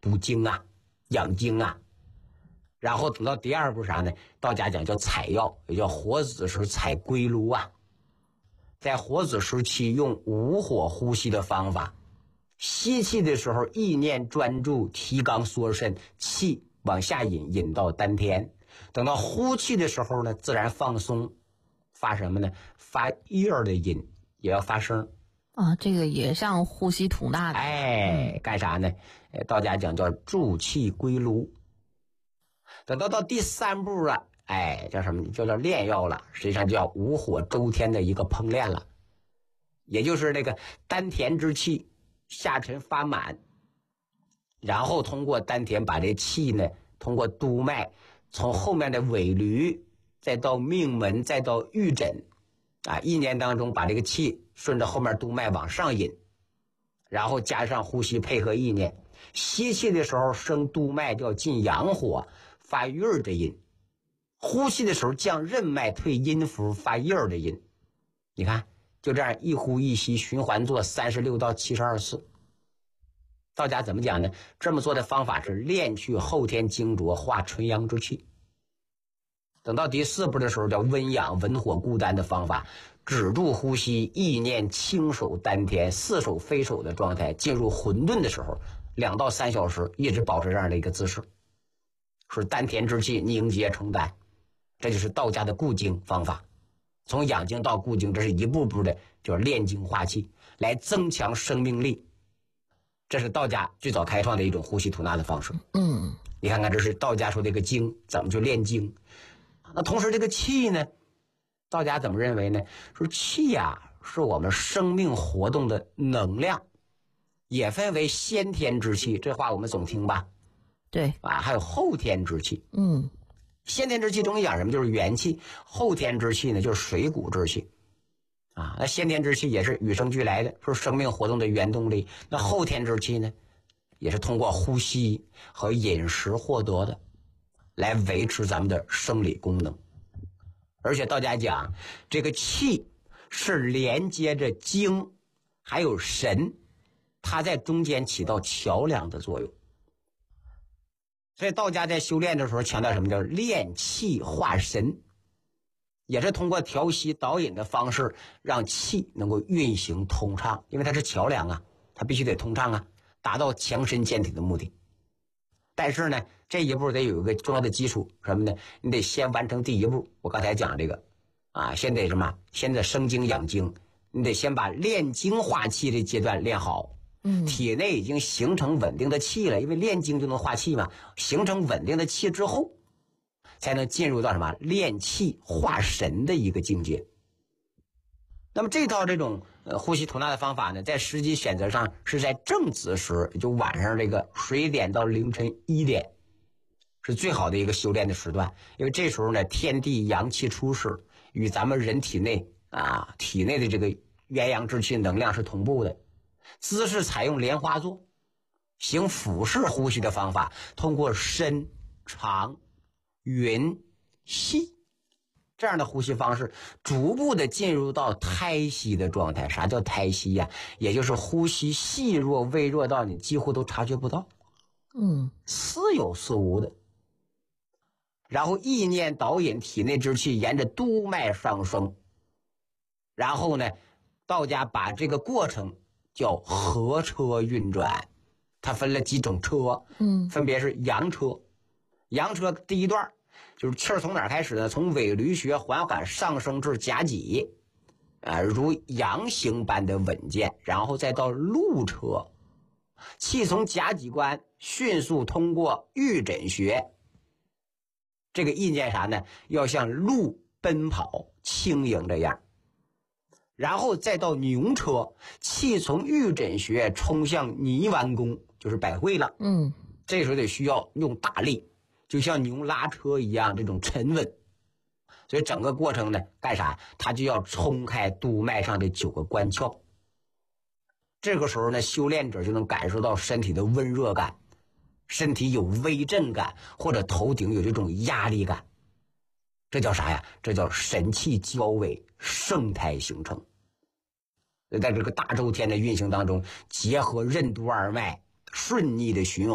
补精啊、养精啊。然后等到第二步啥呢？道家讲叫采药，也叫活子时采归炉啊。在活子时期用无火呼吸的方法，吸气的时候意念专注，提肛缩肾，气往下引，引到丹田。等到呼气的时候呢，自然放松，发什么呢？发叶的音，也要发声啊。这个也像呼吸吐纳的。 干啥呢？道家讲叫助气归炉。等到第三步了，叫什么？叫炼药了，实际上叫无火周天的一个烹炼了，也就是那个丹田之气下沉发满，然后通过丹田把这气呢，通过督脉从后面的尾闾，再到命门，再到玉枕意念当中把这个气顺着后面督脉往上引，然后加上呼吸配合意念，吸气的时候升督脉叫进阳火，发玉儿的音，呼气的时候降任脉退阴符，发叶儿的音。你看就这样一呼一吸循环做36到72次。道家怎么讲呢？这么做的方法是炼去后天精浊，化纯阳之气。等到第4步的时候叫温养文火固丹的方法，止住呼吸，意念轻手丹田，似手非手的状态，进入混沌的时候2到3小时一直保持这样的一个姿势，使丹田之气凝结成丹。这就是道家的固精方法。从养精到固精，这是一步步的就是炼精化气，来增强生命力。这是道家最早开创的一种呼吸吐纳的方式。你看看这是道家说这个精怎么去炼精。那同时这个气呢，道家怎么认为呢？说气是我们生命活动的能量，也分为先天之气，这话我们总听吧？ 对还有后天之气。先天之气中讲什么？就是元气。后天之气呢，就是水谷之气那先天之气也是与生俱来的，是生命活动的原动力。那后天之气呢，也是通过呼吸和饮食获得的，来维持咱们的生理功能。而且道家讲这个气是连接着精还有神，它在中间起到桥梁的作用。所以道家在修炼的时候强调什么？叫炼气化神，也是通过调息导引的方式让气能够运行通畅，因为它是桥梁它必须得通畅达到强身健体的目的。但是呢，这一步得有一个重要的基础，什么呢？你得先完成第1步。我刚才讲这个先得什么？先得生精养精，你得先把炼精化气的阶段练好。体内已经形成稳定的气了，因为炼精就能化气嘛，形成稳定的气之后，才能进入到什么？炼气化神的一个境界。那么这套这种呼吸吐纳的方法呢，在时机选择上是在正子时，也就晚上这个10点到凌晨1点，是最好的一个修炼的时段。因为这时候呢，天地阳气初始，与咱们人体内体内的这个元阳之气能量是同步的。姿势采用莲花坐，行腹式呼吸的方法，通过深、长、匀、细这样的呼吸方式，逐步的进入到胎息的状态。啥叫胎息也就是呼吸细弱微弱到你几乎都察觉不到，似有似无的。然后意念导引体内之气沿着督脉上升，然后呢，道家把这个过程叫合车运转。它分了几种车，分别是阳车。阳车第一段就是气儿从哪儿开始呢？从尾闾穴缓缓上升至甲己，如羊行般的稳健，然后再到陆车，气从甲己关迅速通过玉枕穴，这个意念啥呢？要像鹿奔跑轻盈这样。然后再到牛车，气从玉枕穴冲向泥丸宫，就是百会了。这时候得需要用大力，就像牛拉车一样，这种沉稳。所以整个过程呢，干啥？它就要冲开督脉上的9个关窍。这个时候呢，修炼者就能感受到身体的温热感，身体有微震感，或者头顶有这种压力感。这叫啥呀？这叫神气交尾，盛态形成。在这个大周天的运行当中，结合任督二脉顺逆的循